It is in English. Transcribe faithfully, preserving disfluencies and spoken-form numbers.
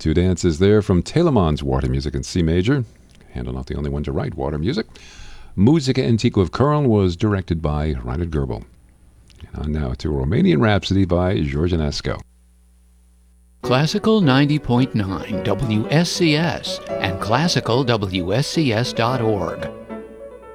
Two dances there from Telemann's Water Music in C major. Handel not the only one to write water music. Musica Antiqua of Köln was directed by Reinhard Goebel. And on now to Romanian Rhapsody by George Enescu. Classical ninety point nine W S C S and classical W S C S dot org.